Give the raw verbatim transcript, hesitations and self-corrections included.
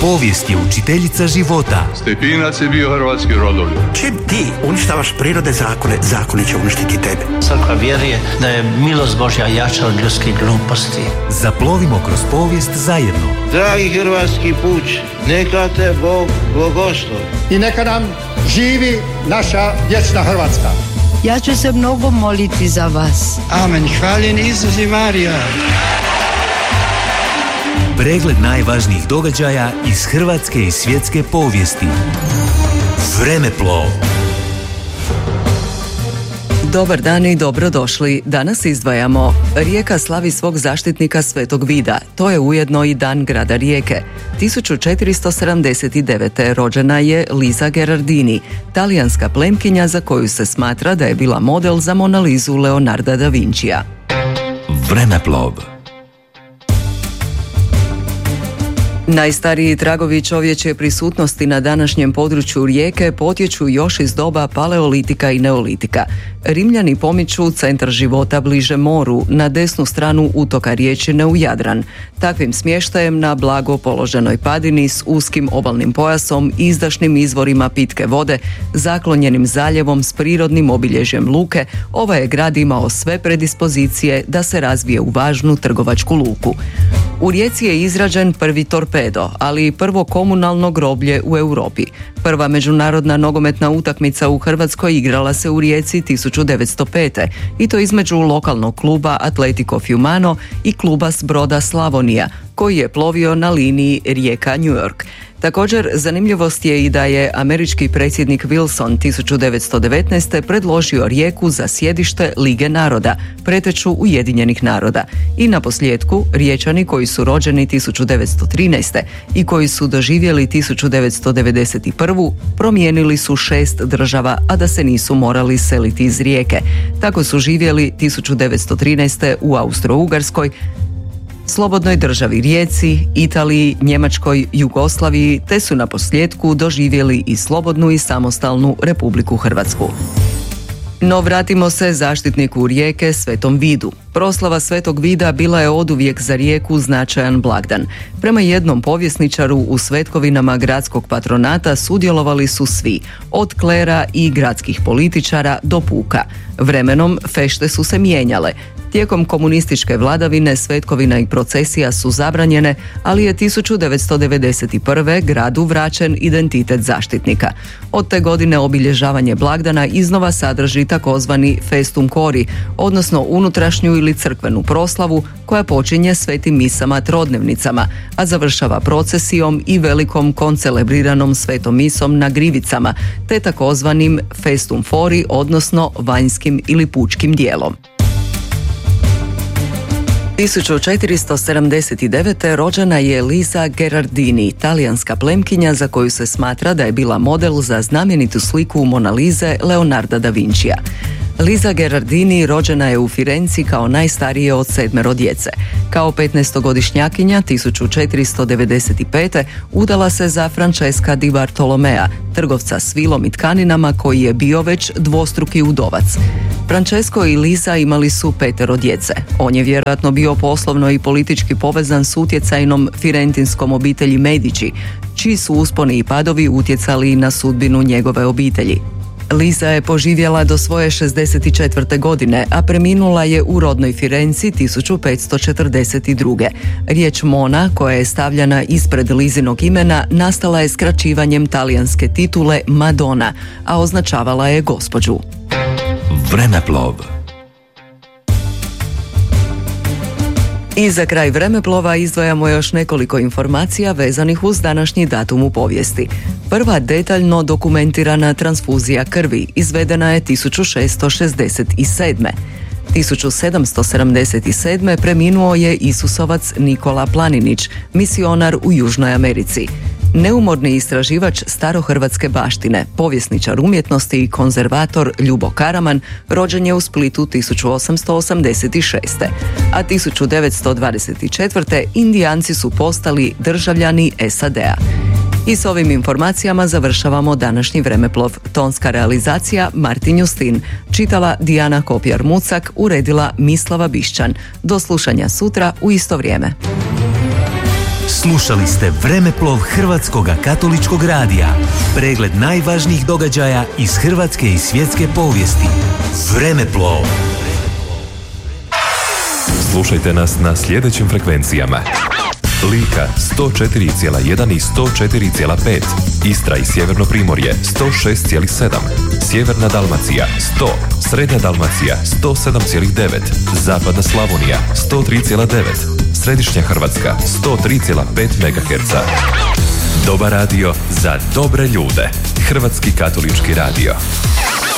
Povijest je učiteljica života. Stepinac je bio hrvatski rodoljub. Čim ti uništavaš prirodne zakone, zakoni će uništiti tebe. Crkva vjeruje da je milost Božja jača od ljudskih gluposti. Zaplovimo kroz povijest zajedno. Dragi hrvatski puč, neka te Bog blagoslovi. I neka nam živi naša vječna Hrvatska. Ja ću se mnogo moliti za vas. Amen. Hvaljen Isus i Marija. Pregled najvažnijih događaja iz hrvatske i svjetske povijesti. Vremeplov. Dobar dan i dobrodošli. Danas izdvajamo: Rijeka slavi svog zaštitnika Svetog Vida. To je ujedno i dan grada Rijeke. tisuću četiristo sedamdeset devete. rođena je Lisa Gherardini, talijanska plemkinja za koju se smatra da je bila model za Mona Lisu Leonarda da Vincija. Vremeplov. Najstariji tragovi čovječje prisutnosti na današnjem području Rijeke potječu još iz doba paleolitika i neolitika. Rimljani pomiču centar života bliže moru, na desnu stranu utoka Riječine u Jadran. Takvim smještajem na blago položenoj padini s uskim obalnim pojasom, izdašnim izvorima pitke vode, zaklonjenim zaljevom s prirodnim obilježjem luke, ovaj je grad imao sve predispozicije da se razvije u važnu trgovačku luku. U Rijeci je izrađen prvi torpedo, ali i prvo komunalno groblje u Europi. Prva međunarodna nogometna utakmica u Hrvatskoj igrala se u Rijeci tisuću devetsto pete. i to između lokalnog kluba Atletico Fiumano i kluba s broda Slavonija, koji je plovio na liniji Rijeka-New York. Također, zanimljivost je i da je američki predsjednik Wilson tisuću devetsto devetnaeste. predložio Rijeku za sjedište Lige naroda, preteču Ujedinjenih naroda. I na posljedku, Riječani koji su rođeni tisuću devetsto trinaeste. i koji su doživjeli tisuću devetsto devedeset prvu. promijenili su šest država, a da se nisu morali seliti iz Rijeke. Tako su živjeli tisuću devetsto trinaeste. u Austro-Ugarskoj, Slobodnoj državi Rijeci, Italiji, Njemačkoj, Jugoslaviji, te su na posljedku doživjeli i slobodnu i samostalnu Republiku Hrvatsku. No vratimo se zaštitniku Rijeke, Svetom Vidu. Proslava Svetog Vida bila je oduvijek za Rijeku značajan blagdan. Prema jednom povjesničaru, u svetkovinama gradskog patronata sudjelovali su svi, od klera i gradskih političara do puka. Vremenom fešte su se mijenjale. Tijekom komunističke vladavine svetkovina i procesija su zabranjene, ali je tisuću devetsto devedeset prve. gradu vraćen identitet zaštitnika. Od te godine obilježavanje blagdana iznova sadrži takozvani festum cori, odnosno unutrašnju ili crkvenu proslavu koja počinje svetim misama trodnevnicama, a završava procesijom i velikom koncelebriranom svetom misom na Grivicama, te takozvanim festum fori, odnosno vanjskim ili pučkim dijelom. tisuću četiristo sedamdeset devete. rođena je Lisa Gherardini, talijanska plemkinja za koju se smatra da je bila model za znamenitu sliku Mona Lise Leonarda da Vincija. Lisa Gherardini rođena je u Firenci kao najstarije od sedmero djece. Kao petnaestogodišnjakinja tisuću četiristo devedeset pete. udala se za Francesca di Bartolomea, trgovca s vilom i tkaninama koji je bio već dvostruki udovac. Francesco i Lisa imali su petero djece. On je vjerojatno bio poslovno i politički povezan s utjecajnom firentinskom obitelji Medici, čiji su usponi i padovi utjecali na sudbinu njegove obitelji. Lisa je poživjela do svoje šezdeset četvrte. godine, a preminula je u rodnoj Firenci tisuću petsto četrdeset druge. Riječ Mona, koja je stavljana ispred Lizinog imena, nastala je skraćivanjem talijanske titule Madonna, a označavala je gospođu. Vremeplov. I za kraj vremeplova izdvajamo još nekoliko informacija vezanih uz današnji datum u povijesti. Prva detaljno dokumentirana transfuzija krvi izvedena je tisuću šessto šezdeset sedme. tisuću sedamsto sedamdeset sedme. preminuo je Isusovac Nikola Planinić, misionar u Južnoj Americi. Neumorni istraživač starohrvatske baštine, povjesničar umjetnosti i konzervator Ljubo Karaman rođen je u Splitu tisuću osamsto osamdeset šeste. A tisuću devetsto dvadeset četvrte. Indijanci su postali državljani S A D-a. I s ovim informacijama završavamo današnji vremeplov. Tonska realizacija Martin Justin. Čitala Dijana Kopjar-Mucak, uredila Mislava Bišćan. Do slušanja sutra u isto vrijeme. Slušali ste Vremeplov Hrvatskog katoličkog radija. Pregled najvažnijih događaja iz hrvatske i svjetske povijesti. Vremeplov. Slušajte nas na sljedećim frekvencijama: Lika sto četiri zarez jedan i sto četiri zarez pet, Istra i Sjeverno Primorje sto šest zarez sedam, Sjeverna Dalmacija sto, Srednja Dalmacija sto sedam zarez devet, Zapadna Slavonija sto tri zarez devet, Središnja Hrvatska sto tri zarez pet megaherca. Dobar radio za dobre ljude. Hrvatski katolički radio.